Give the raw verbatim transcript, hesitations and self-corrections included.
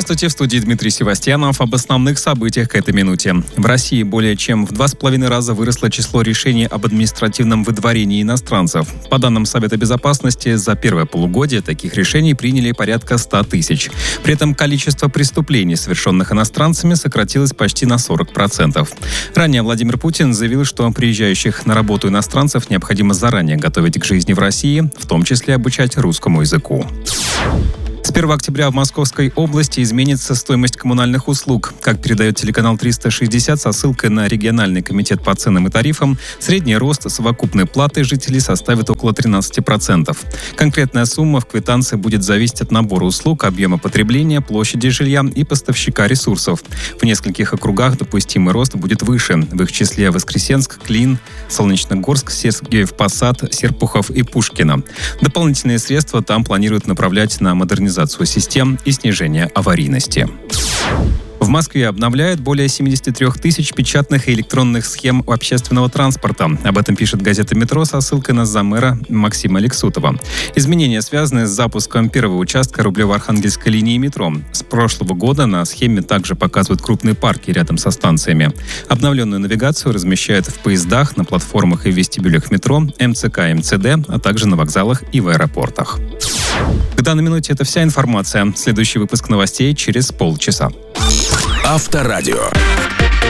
Здравствуйте, в студии Дмитрий Севастьянов. Об основных событиях к этой минуте. В России более чем в два с половиной раза выросло число решений об административном выдворении иностранцев. По данным Совета Безопасности, за первое полугодие таких решений приняли порядка ста тысяч. При этом количество преступлений, совершенных иностранцами, сократилось почти на сорок процентов. Ранее Владимир Путин заявил, что приезжающих на работу иностранцев необходимо заранее готовить к жизни в России, в том числе обучать русскому языку. С первого октября в Московской области изменится стоимость коммунальных услуг. Как передает телеканал триста шестьдесят со ссылкой на региональный комитет по ценам и тарифам, средний рост совокупной платы жителей составит около тринадцати процентов. Конкретная сумма в квитанции будет зависеть от набора услуг, объема потребления, площади жилья и поставщика ресурсов. В нескольких округах допустимый рост будет выше. В их числе Воскресенск, Клин, Солнечногорск, Сергиев Посад, Серпухов и Пушкино. Дополнительные средства там планируют направлять на модернизацию систем и снижение аварийности. В Москве обновляют более семьдесят три тысячи печатных и электронных схем общественного транспорта. Об этом пишет газета «Метро» со ссылкой на заммэра Максима Лексутова. Изменения связаны с запуском первого участка Рублево-Архангельской линии метро. С прошлого года на схеме также показывают крупные парки рядом со станциями. Обновленную навигацию размещают в поездах, на платформах и вестибюлях метро, эм цэ ка, эм цэ дэ, а также на вокзалах и в аэропортах. К данной минуте это вся информация. Следующий выпуск новостей через полчаса. Авторадио.